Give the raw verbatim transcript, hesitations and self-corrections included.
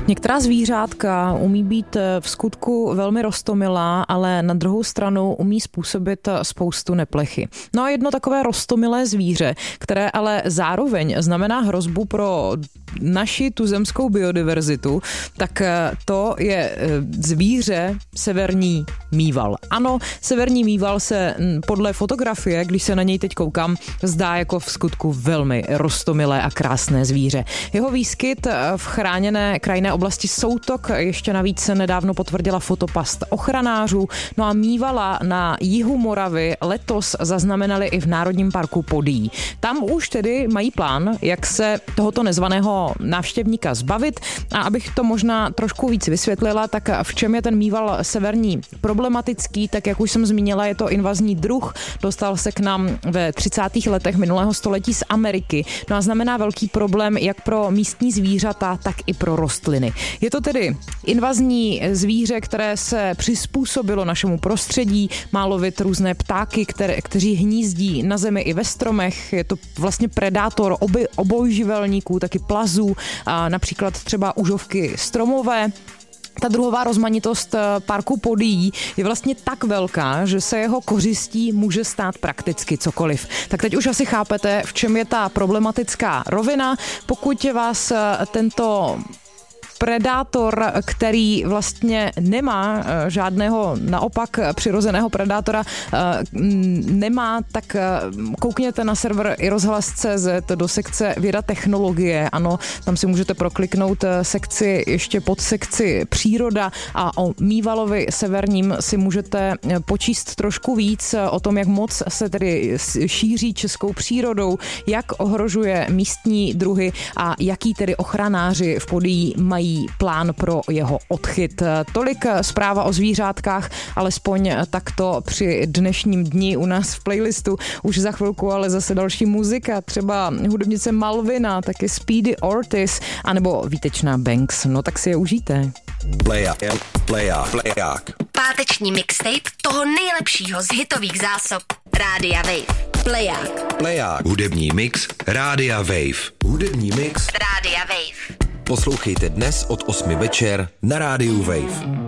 Některá zvířátka umí být v skutku velmi roztomilá, ale na druhou stranu umí způsobit spoustu neplechy. No a jedno takové roztomilé zvíře, které ale zároveň znamená hrozbu pro naši tuzemskou biodiverzitu, tak to je zvíře severní mýval. Ano, severní mýval se podle fotografie, když se na něj teď koukám, zdá jako v skutku velmi roztomilé a krásné zvíře. Jeho výskyt v chráněné krajinné oblasti Soutok ještě navíc se nedávno potvrdila fotopast ochranářů. No a mývala na jihu Moravy letos zaznamenali i v Národním parku Podyjí. Tam už tedy mají plán, jak se tohoto nezvaného návštěvníka zbavit. A abych to možná trošku víc vysvětlila, tak v čem je ten mýval severní problematický, tak jak už jsem zmínila, je to invazní druh. Dostal se k nám ve třicátých letech minulého století z Ameriky. No a znamená velký problém jak pro místní zvířata, tak i pro rostliny. Je to tedy invazní zvíře, které se přizpůsobilo našemu prostředí, má lovit různé ptáky, které, kteří hnízdí na zemi i ve stromech. Je to vlastně predátor oby, obojživelníků, taky plazů, a například třeba užovky stromové. Ta druhová rozmanitost parku Podyjí je vlastně tak velká, že se jeho kořistí může stát prakticky cokoliv. Tak teď už asi chápete, v čem je ta problematická rovina. Pokud vás tento predátor, který vlastně nemá žádného naopak přirozeného predátora, nemá, tak koukněte na server i rozhlas tečka cé zet do sekce věda technologie. Ano, tam si můžete prokliknout sekci ještě pod sekci příroda a o mývalovi severním si můžete počíst trošku víc o tom, jak moc se tedy šíří českou přírodou, jak ohrožuje místní druhy a jaký tedy ochranáři v Podyjí mají plán pro jeho odchyt. Tolik zpráva o zvířátkách, alespoň takto při dnešním dni u nás v playlistu. Už za chvilku ale zase další muzika, třeba hudebnice Malvina, taky Speedy Ortiz, anebo výtečná Banks. No tak si je užijte. Playak, playak, playak. Páteční mixtape toho nejlepšího z hitových zásob Rádia Wave. Playak. Playak. Hudební mix Rádia Wave. Hudební mix Rádia Wave. Poslouchejte dnes od osmi večer na Rádiu Wave.